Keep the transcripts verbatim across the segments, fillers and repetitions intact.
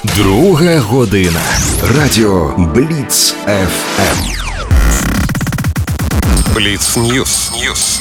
Друга година. Радіо Бліц еф ем. Бліц Ньюс. Ньюс.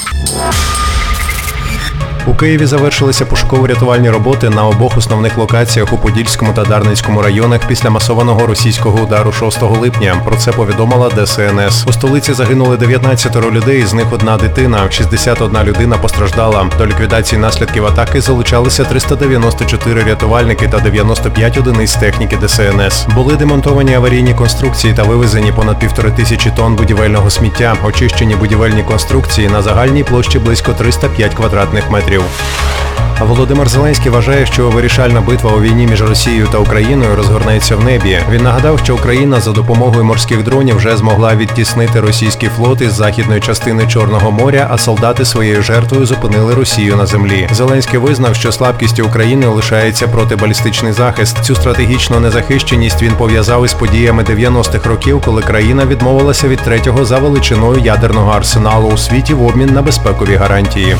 У Києві завершилися пошуково-рятувальні роботи на обох основних локаціях у Подільському та Дарницькому районах після масованого російського удару шостого липня. Про це повідомила Де Ес Ен Ес. У столиці загинули дев'ятнадцять людей, з них одна дитина, шістдесят одна людина постраждала. До ліквідації наслідків атаки залучалися триста дев'яносто чотири рятувальники та дев'яносто п'ять одиниць техніки Де Ес Ен Ес. Були демонтовані аварійні конструкції та вивезені понад півтори тисячі тонн будівельного сміття, очищені будівельні конструкції на загальній площі близько триста п'ять квадратних метрів. Володимир Зеленський вважає, що вирішальна битва у війні між Росією та Україною розгорнеться в небі. Він нагадав, що Україна за допомогою морських дронів вже змогла відтіснити російський флот із західної частини Чорного моря, а солдати своєю жертвою зупинили Росію на землі. Зеленський визнав, що слабкістю України лишається протибалістичний захист. Цю стратегічну незахищеність він пов'язав із подіями дев'яностих років, коли країна відмовилася від третього за величиною ядерного арсеналу у світі в обмін на безпекові гарантії.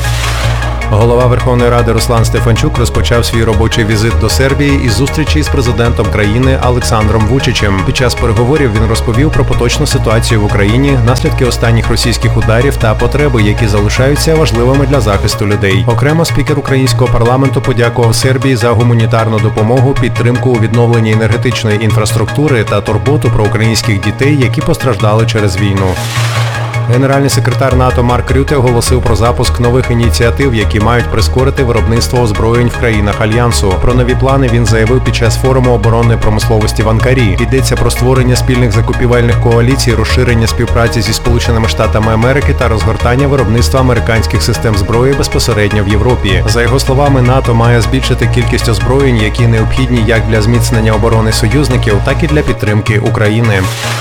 Голова Верховної Ради Руслан Стефанчук розпочав свій робочий візит до Сербії із зустрічі з президентом країни Олександром Вучичем. Під час переговорів він розповів про поточну ситуацію в Україні, наслідки останніх російських ударів та потреби, які залишаються важливими для захисту людей. Окремо спікер українського парламенту подякував Сербії за гуманітарну допомогу, підтримку у відновленні енергетичної інфраструктури та турботу про українських дітей, які постраждали через війну. Генеральний секретар НАТО Марк Рюте оголосив про запуск нових ініціатив, які мають прискорити виробництво озброєнь в країнах Альянсу. Про нові плани він заявив під час форуму оборонної промисловості в Анкарі. Йдеться про створення спільних закупівельних коаліцій, розширення співпраці зі Сполученими Штатами Америки та розгортання виробництва американських систем зброї безпосередньо в Європі. За його словами, НАТО має збільшити кількість озброєнь, які необхідні як для зміцнення оборони союзників, так і для підтримки України.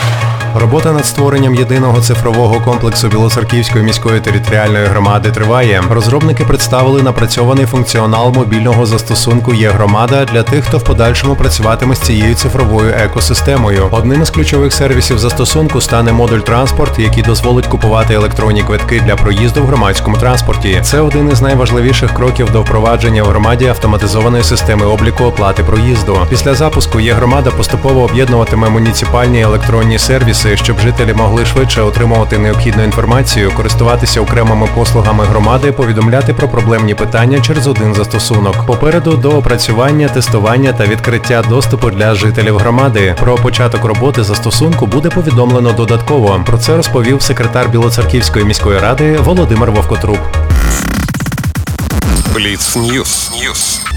Робота над створенням єдиного цифрового комплексу Білоцерківської міської територіальної громади триває. Розробники представили напрацьований функціонал мобільного застосунку «Є-громада» для тих, хто в подальшому працюватиме з цією цифровою екосистемою. Одним із ключових сервісів застосунку стане модуль «Транспорт», який дозволить купувати електронні квитки для проїзду в громадському транспорті. Це один із найважливіших кроків до впровадження в громаді автоматизованої системи обліку оплати проїзду. Після запуску «Є-громада» поступово об'єднуватиме муніципальні електронні сервіси, щоб жителі могли швидше отримувати необхідну інформацію, користуватися окремими послугами громади, повідомляти про проблемні питання через один застосунок. Попереду доопрацювання, тестування та відкриття доступу для жителів громади. Про початок роботи застосунку буде повідомлено додатково. Про це розповів секретар Білоцерківської міської ради Володимир Вовкотруб. Бліц Ньюс. Ньюс.